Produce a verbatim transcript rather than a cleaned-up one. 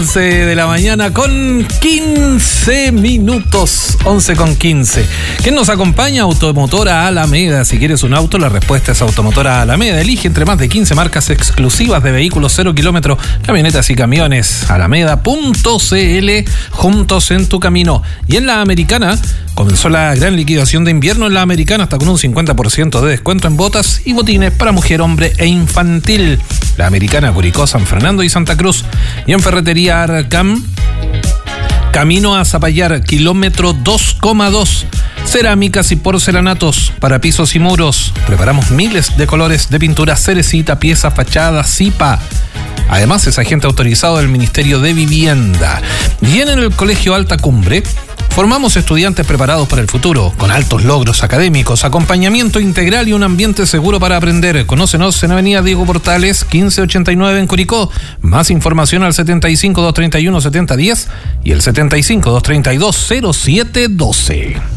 once de la mañana con quince minutos, once con quince. ¿Quién nos acompaña? Automotora Alameda. Si quieres un auto, la respuesta es Automotora Alameda. Elige entre más de quince marcas exclusivas de vehículos cero kilómetros, camionetas y camiones. Alameda punto c l, juntos en tu camino. Y en la Americana comenzó la gran liquidación de invierno en la Americana, hasta con un cincuenta por ciento de descuento en botas y botines para mujer, hombre e infantil. La Americana, Curicó, San Fernando y Santa Cruz. Y en Ferretería Arcam, camino a Zapallar, kilómetro dos coma dos. Cerámicas y porcelanatos para pisos y muros. Preparamos miles de colores de pintura: cerecita, pieza, fachada, zipa. Además, es agente autorizado del Ministerio de Vivienda. Y en el Colegio Alta Cumbre formamos estudiantes preparados para el futuro, con altos logros académicos, acompañamiento integral y un ambiente seguro para aprender. Conócenos en Avenida Diego Portales, quince ochenta y nueve en Curicó. Más información al setenta y cinco, doscientos treinta y uno, setenta diez y el setenta y cinco, doscientos treinta y dos, cero siete doce.